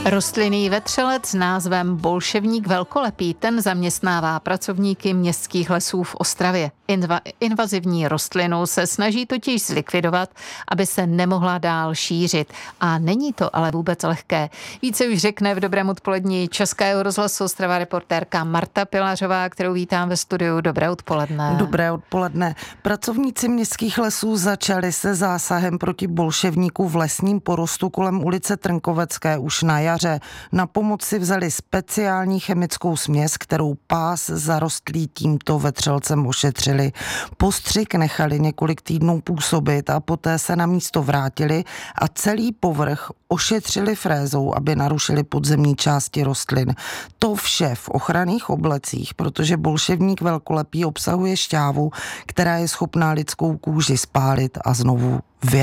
Rostlinný vetřelec s názvem bolševník velkolepý, ten zaměstnává pracovníky městských lesů v Ostravě. Invazivní rostlinu se snaží totiž zlikvidovat, aby se nemohla dál šířit. A není to ale vůbec lehké. Více už řekne v dobrém odpolední Českého rozhlasu Ostrava reportérka Marta Pilařová, kterou vítám ve studiu. Dobré odpoledne. Dobré odpoledne. Pracovníci městských lesů začali se zásahem proti bolševníku v lesním porostu kolem ulice Trnkovecké už na jaře. Na pomoc si vzali speciální chemickou směs, kterou pás zarostlý tímto vetřelcem ošetřili. Postřik nechali několik týdnů působit a poté se na místo vrátili a celý povrch ošetřili frézou, aby narušili podzemní části rostlin. To vše v ochranných oblecích, protože bolševník velkolepý obsahuje šťávu, která je schopná lidskou kůži spálit a znovu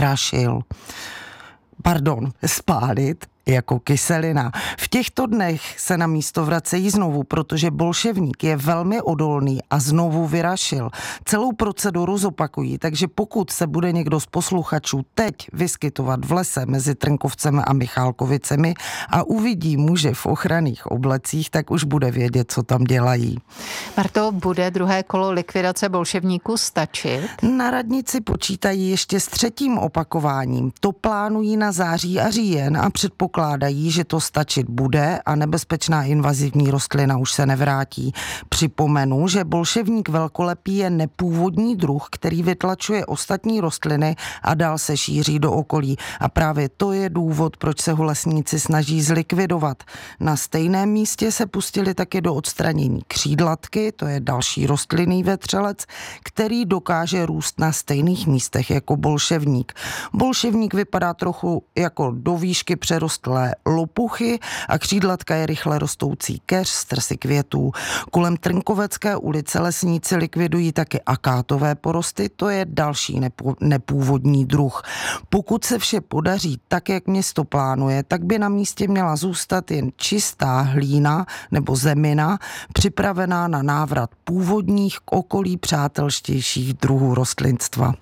spálit jako kyselina. V těchto dnech se na místo vracejí znovu, protože bolševník je velmi odolný a znovu vyrašil. Celou proceduru zopakují, takže pokud se bude někdo z posluchačů teď vyskytovat v lese mezi Trnkovcem a Michálkovicemi a uvidí muže v ochranných oblecích, tak už bude vědět, co tam dělají. Marto, bude druhé kolo likvidace bolševníků stačit? Na radnici počítají ještě s třetím opakováním. To plánují na září a říjen a předpokládají, že to stačit bude a nebezpečná invazivní rostlina už se nevrátí. Připomenu, že bolševník velkolepý je nepůvodní druh, který vytlačuje ostatní rostliny a dál se šíří do okolí. A právě to je důvod, proč se ho lesníci snaží zlikvidovat. Na stejném místě se pustili taky do odstranění křídlatky, to je další rostlinný vetřelec, který dokáže růst na stejných místech jako bolševník. Bolševník vypadá trochu jako do výšky přerostlé lopuchy a křídlatka je rychle rostoucí keř s trsy květů. Kolem Trnkovecké ulice lesníci likvidují taky akátové porosty, to je další nepůvodní druh. Pokud se vše podaří tak, jak město plánuje, tak by na místě měla zůstat jen čistá hlína nebo zemina, připravená na návrat původních k okolí přátelštějších druhů rostlinstva.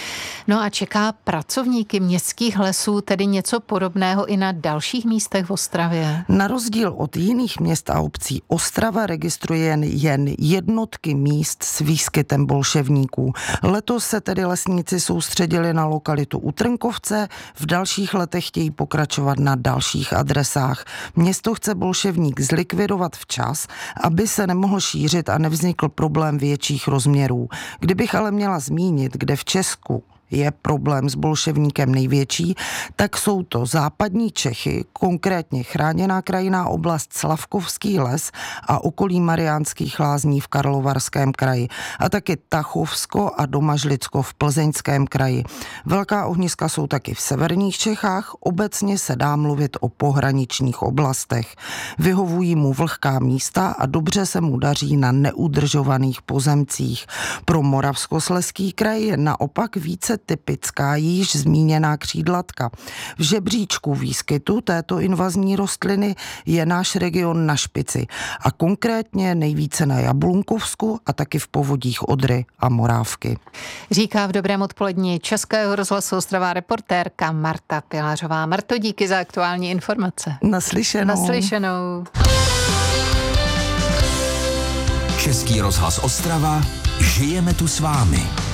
No a čeká pracovníky městských lesů tedy něco podobného i na dalších místech v Ostravě? Na rozdíl od jiných měst a obcí Ostrava registruje jen jednotky míst s výskytem bolševníků. Letos se tedy lesníci soustředili na lokalitu u Trnkovce, v dalších letech chtějí pokračovat na dalších adresách. Město chce bolševník zlikvidovat včas, aby se nemohl šířit a nevznikl problém větších rozměrů. Kdybych ale měla zmínit, kde v Česku je problém s bolševníkem největší, tak jsou to západní Čechy, konkrétně chráněná krajinná oblast Slavkovský les a okolí Mariánských Lázní v Karlovarském kraji a taky Tachovsko a Domažlicko v Plzeňském kraji. Velká ohniska jsou taky v severních Čechách, obecně se dá mluvit o pohraničních oblastech. Vyhovují mu vlhká místa a dobře se mu daří na neudržovaných pozemcích. Pro Moravskoslezský kraj je naopak více typická již zmíněná křídlatka. V žebříčku výskytu této invazní rostliny je náš region na špici a konkrétně nejvíce na Jablunkovsku a taky v povodích Odry a Morávky. Říká v dobrém odpolední Českého rozhlasu Ostrava reportérka Marta Pilařová. Marto, díky za aktuální informace. Naslyšenou. Český rozhlas Ostrava, žijeme tu s vámi.